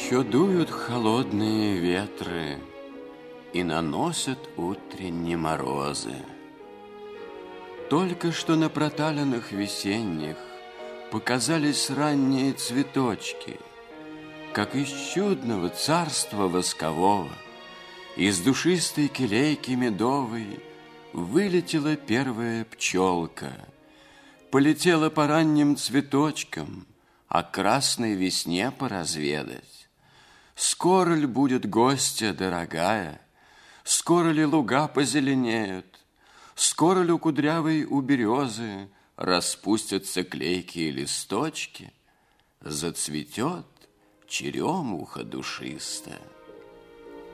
Еще дуют холодные ветры и наносят утренние морозы. Только что на проталинах весенних показались ранние цветочки, как из чудного царства воскового, из душистой келейки медовой вылетела первая пчелка, полетела по ранним цветочкам, о красной весне поразведать. Скоро ли будет гостья дорогая? Скоро ли луга позеленеют? Скоро ли у кудрявой у березы распустятся клейкие листочки? Зацветет черемуха душистая.